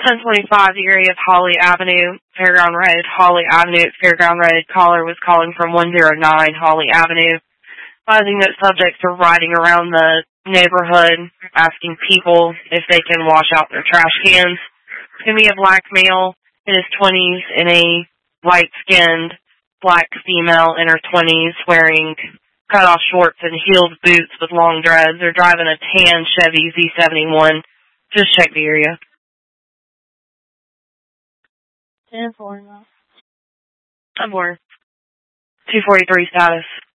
1025, the area of Holly Avenue, Fairground Road. Holly Avenue at Fairground Road. Caller was calling from 109 Holly Avenue, advising that subjects are riding around the neighborhood, asking people if they can wash out their trash cans. It's going to be a black male in his 20s and a light-skinned black female in her 20s wearing cut-off shorts and heeled boots with long dreads. They're driving a tan Chevy Z71. Just check the area. 10-4. I'm more. 243 status.